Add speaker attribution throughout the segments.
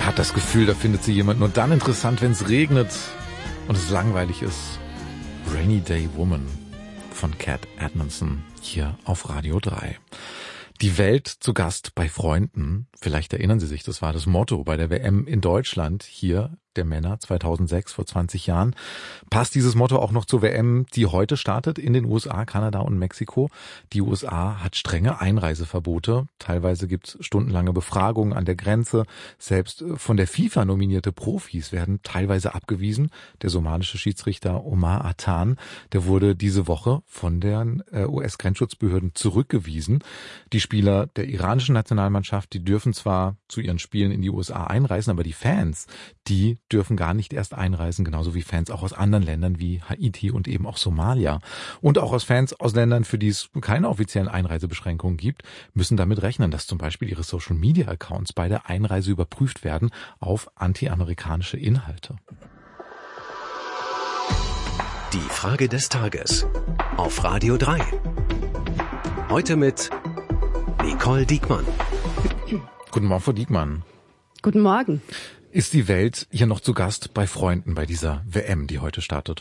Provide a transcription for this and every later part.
Speaker 1: hat das Gefühl, da findet sie jemand nur dann interessant, wenn es regnet und es langweilig ist. Rainy Day Woman von Cat Edmondson hier auf Radio 3. Die Welt zu Gast bei Freunden. Vielleicht erinnern Sie sich, das war das Motto bei der WM in Deutschland hier der Männer 2006, vor 20 Jahren. Passt dieses Motto auch noch zur WM, die heute startet in den USA, Kanada und Mexiko? Die USA hat strenge Einreiseverbote. Teilweise gibt es stundenlange Befragungen an der Grenze. Selbst von der FIFA nominierte Profis werden teilweise abgewiesen. Der somalische Schiedsrichter Omar Atan, der wurde diese Woche von den US-Grenzschutzbehörden zurückgewiesen. Die Spieler der iranischen Nationalmannschaft, die dürfen zwar zu ihren Spielen in die USA einreisen, aber die Fans, die dürfen gar nicht erst einreisen, genauso wie Fans auch aus anderen Ländern wie Haiti und eben auch Somalia. Und auch Fans aus Ländern, für die es keine offiziellen Einreisebeschränkungen gibt, müssen damit rechnen, dass zum Beispiel ihre Social-Media-Accounts bei der Einreise überprüft werden auf anti-amerikanische Inhalte.
Speaker 2: Die Frage des Tages auf Radio 3. Heute mit Nicole Diekmann.
Speaker 1: Guten Morgen, Frau Diekmann.
Speaker 3: Guten Morgen.
Speaker 1: Ist die Welt hier noch zu Gast bei Freunden bei dieser WM, die heute startet?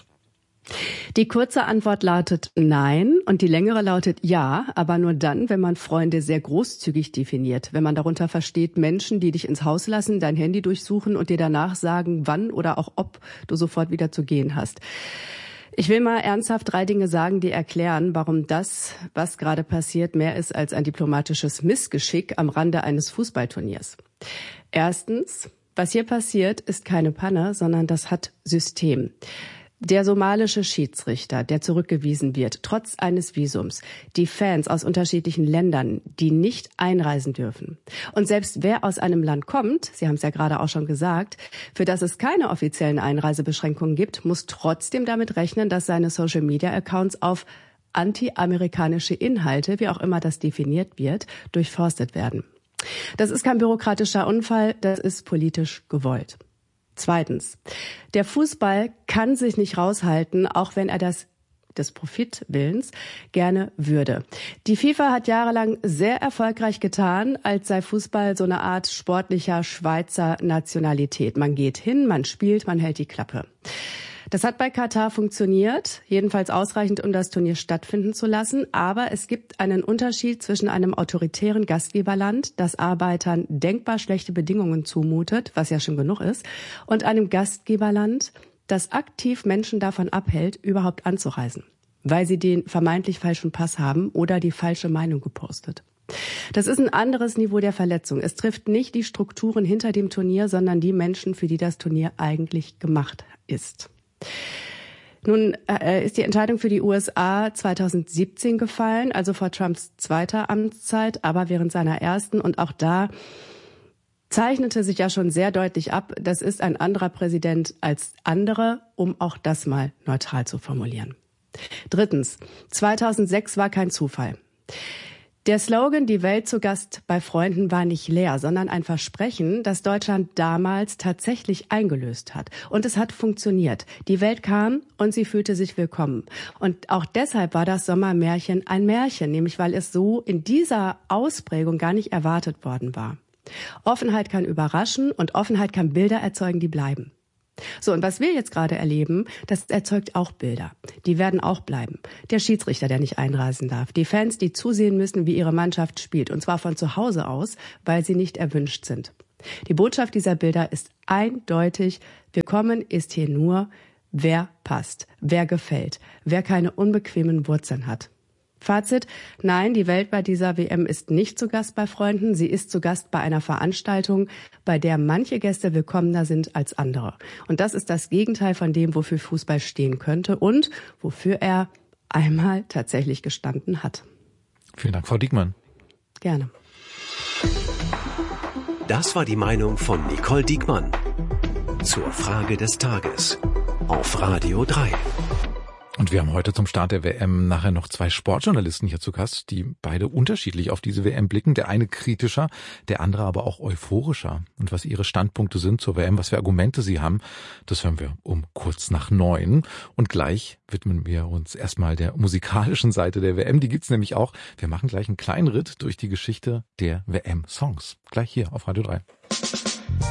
Speaker 3: Die kurze Antwort lautet nein und die längere lautet ja, aber nur dann, wenn man Freunde sehr großzügig definiert. Wenn man darunter versteht, Menschen, die dich ins Haus lassen, dein Handy durchsuchen und dir danach sagen, wann oder auch ob du sofort wieder zu gehen hast. Ich will mal ernsthaft 3 Dinge sagen, die erklären, warum das, was gerade passiert, mehr ist als ein diplomatisches Missgeschick am Rande eines Fußballturniers. Erstens, was hier passiert, ist keine Panne, sondern das hat System. Der somalische Schiedsrichter, der zurückgewiesen wird, trotz eines Visums, die Fans aus unterschiedlichen Ländern, die nicht einreisen dürfen. Und selbst wer aus einem Land kommt, Sie haben es ja gerade auch schon gesagt, für das es keine offiziellen Einreisebeschränkungen gibt, muss trotzdem damit rechnen, dass seine Social-Media-Accounts auf anti-amerikanische Inhalte, wie auch immer das definiert wird, durchforstet werden. Das ist kein bürokratischer Unfall, das ist politisch gewollt. Zweitens, der Fußball kann sich nicht raushalten, auch wenn er des Profitwillens gerne würde. Die FIFA hat jahrelang sehr erfolgreich getan, als sei Fußball so eine Art sportlicher Schweizer Nationalität. Man geht hin, man spielt, man hält die Klappe. Das hat bei Katar funktioniert, jedenfalls ausreichend, um das Turnier stattfinden zu lassen. Aber es gibt einen Unterschied zwischen einem autoritären Gastgeberland, das Arbeitern denkbar schlechte Bedingungen zumutet, was ja schon genug ist, und einem Gastgeberland, das aktiv Menschen davon abhält, überhaupt anzureisen, weil sie den vermeintlich falschen Pass haben oder die falsche Meinung gepostet. Das ist ein anderes Niveau der Verletzung. Es trifft nicht die Strukturen hinter dem Turnier, sondern die Menschen, für die das Turnier eigentlich gemacht ist. Nun ist die Entscheidung für die USA 2017 gefallen, also vor Trumps zweiter Amtszeit, aber während seiner ersten. Und auch da zeichnete sich ja schon sehr deutlich ab, das ist ein anderer Präsident als andere, um auch das mal neutral zu formulieren. Drittens, 2006 war kein Zufall. Der Slogan "Die Welt zu Gast bei Freunden" war nicht leer, sondern ein Versprechen, das Deutschland damals tatsächlich eingelöst hat. Und es hat funktioniert. Die Welt kam und sie fühlte sich willkommen. Und auch deshalb war das Sommermärchen ein Märchen, nämlich weil es so in dieser Ausprägung gar nicht erwartet worden war. Offenheit kann überraschen und Offenheit kann Bilder erzeugen, die bleiben. So, und was wir jetzt gerade erleben, das erzeugt auch Bilder. Die werden auch bleiben. Der Schiedsrichter, der nicht einreisen darf. Die Fans, die zusehen müssen, wie ihre Mannschaft spielt. Und zwar von zu Hause aus, weil sie nicht erwünscht sind. Die Botschaft dieser Bilder ist eindeutig. Willkommen ist hier nur, wer passt, wer gefällt, wer keine unbequemen Wurzeln hat. Fazit: Nein, die Welt bei dieser WM ist nicht zu Gast bei Freunden. Sie ist zu Gast bei einer Veranstaltung, bei der manche Gäste willkommener sind als andere. Und das ist das Gegenteil von dem, wofür Fußball stehen könnte und wofür er einmal tatsächlich gestanden hat.
Speaker 1: Vielen Dank, Frau Diekmann.
Speaker 3: Gerne.
Speaker 2: Das war die Meinung von Nicole Diekmann zur Frage des Tages auf Radio 3.
Speaker 1: Und wir haben heute zum Start der WM nachher noch 2 Sportjournalisten hier zu Gast, die beide unterschiedlich auf diese WM blicken. Der eine kritischer, der andere aber auch euphorischer. Und was ihre Standpunkte sind zur WM, was für Argumente sie haben, das hören wir um kurz nach 9. Und gleich widmen wir uns erstmal der musikalischen Seite der WM. Die gibt's nämlich auch. Wir machen gleich einen kleinen Ritt durch die Geschichte der WM-Songs. Gleich hier auf Radio 3.